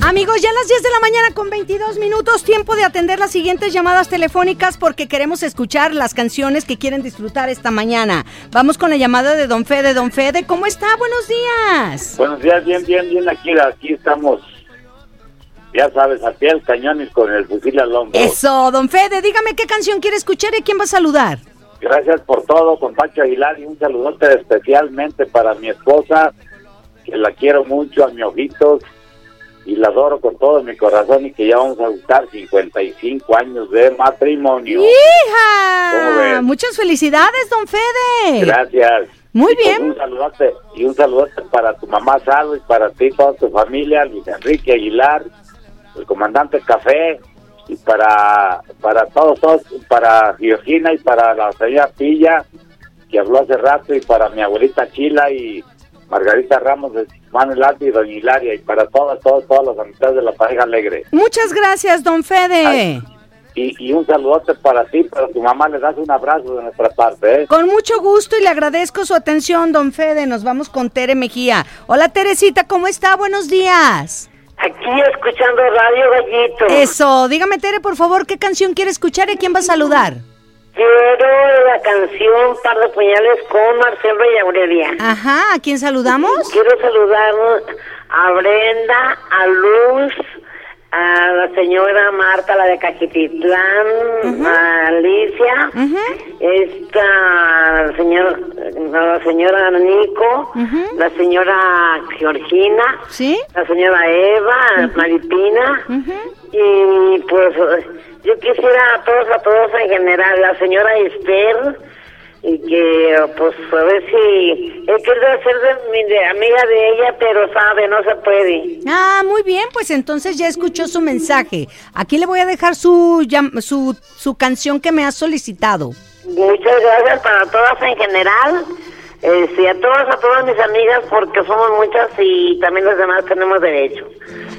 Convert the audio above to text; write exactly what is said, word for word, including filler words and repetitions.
Amigos, ya a las diez de la mañana con veintidós minutos, tiempo de atender las siguientes llamadas telefónicas porque queremos escuchar las canciones que quieren disfrutar esta mañana. Vamos con la llamada de Don Fede. Don Fede, ¿cómo está? Buenos días. Buenos días, bien, bien, bien, aquí, aquí estamos, ya sabes, a pie del cañón y con el fusil al hombro. Eso, Don Fede, dígame qué canción quiere escuchar y a quién va a saludar. Gracias por todo, con Pancho Aguilar, y un saludote especialmente para mi esposa, que la quiero mucho, a mi ojitos, y la adoro con todo mi corazón, y que ya vamos a buscar cincuenta y cinco años de matrimonio. ¡Hija! Muchas felicidades, Don Fede. Gracias. Muy y bien. Pues un saludote, y un saludote para tu mamá Salvo, y para ti, toda tu familia, Luis Enrique Aguilar, el comandante Café, y para para todos, todos, para Georgina y para la señora Pilla, que habló hace rato, y para mi abuelita Chila y Margarita Ramos de Manuel Alti y Doña Hilaria, y para todas, todas, todas las amistades de la pareja alegre. Muchas gracias, Don Fede. Ay, y, y un saludote para ti, para tu mamá, le das un abrazo de nuestra parte, ¿eh? Con mucho gusto y le agradezco su atención, Don Fede. Nos vamos con Tere Mejía. Hola, Teresita, ¿cómo está? Buenos días. Aquí escuchando Radio Gallito. Eso, dígame, Tere, por favor, ¿qué canción quiere escuchar y a quién va a saludar? Quiero la canción Par de Puñales con Marcelo y Aurelia. Ajá, ¿a quién saludamos? Quiero saludar a Brenda, a Luz, a la señora Marta, la de Caquititlán, uh-huh. a Alicia, uh-huh. esta la señora, la señora Nico, uh-huh. la señora Georgina, ¿sí? La señora Eva, uh-huh. Maripina, uh-huh. y pues yo quisiera a todos, a todos en general, la señora Esther, y que pues a ver si he querido hacer de, mi, de amiga de ella, pero sabe, no se puede. Ah, muy bien, pues entonces ya escuchó su mensaje. Aquí le voy a dejar su su, su canción que me ha solicitado. Muchas gracias para todas en general, eh, sí, a todas, a todas mis amigas, porque somos muchas y también los demás tenemos derecho.